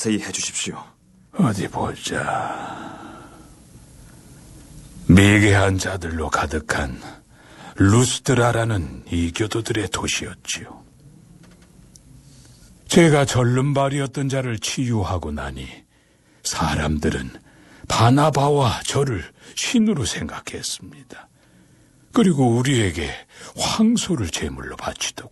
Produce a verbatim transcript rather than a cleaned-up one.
자세히 해주십시오. 어디 보자. 미개한 자들로 가득한 루스드라라는 이교도들의 도시였지요. 제가 절름발이었던 자를 치유하고 나니 사람들은 바나바와 저를 신으로 생각했습니다. 그리고 우리에게 황소를 제물로 바치더군요.